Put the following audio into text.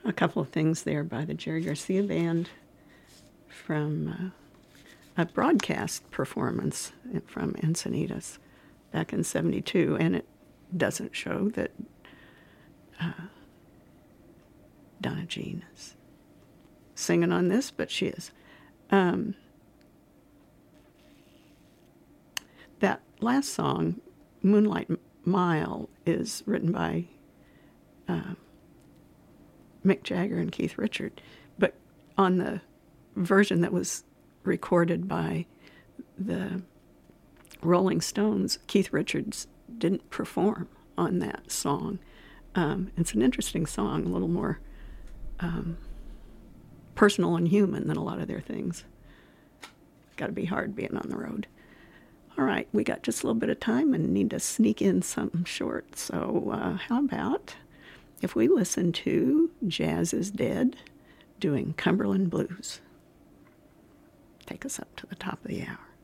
a couple of things there by the Jerry Garcia Band from a broadcast performance from Encinitas back in 1972, and it doesn't show that Donna Jean is singing on this, but she is. That last song, Moonlight Mile, is written by Mick Jagger and Keith Richards, but on the version that was recorded by the Rolling Stones, Keith Richards didn't perform on that song. It's an interesting song, a little more personal and human than a lot of their things. Got to be hard being on the road. All right, we got just a little bit of time and need to sneak in something short. So how about if we listen to Jazz is Dead doing Cumberland Blues? Take us up to the top of the hour.